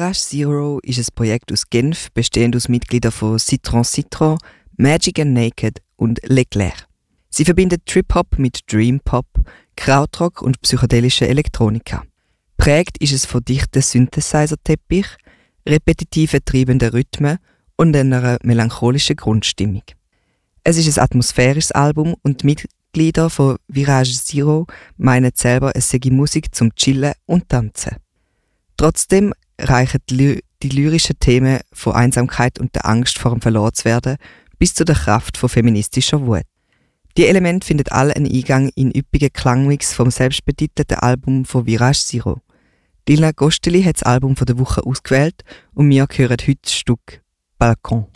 Virage Zero ist ein Projekt aus Genf, bestehend aus Mitgliedern von Citron Citron, Magic and Naked und Leclerc. Sie verbindet Trip-Hop mit Dream-Pop, Krautrock und psychedelische Elektronika. Prägt ist es von dichten Synthesizer-Teppich, repetitive treibenden Rhythmen und einer melancholischen Grundstimmung. Es ist ein atmosphärisches Album und die Mitglieder von Virage Zero meinen selber, es sei Musik zum Chillen und Tanzen. Trotzdem reichen die lyrischen Themen von Einsamkeit und der Angst vor dem Verlorenwerden bis zu der Kraft von feministischer Wut. Die Elemente finden alle einen Eingang in üppigen Klangmix vom selbstbetitelten Album von Virage Zero. Lila Gosteli hat das Album der Woche ausgewählt und wir hören heute das Stück «Balkon».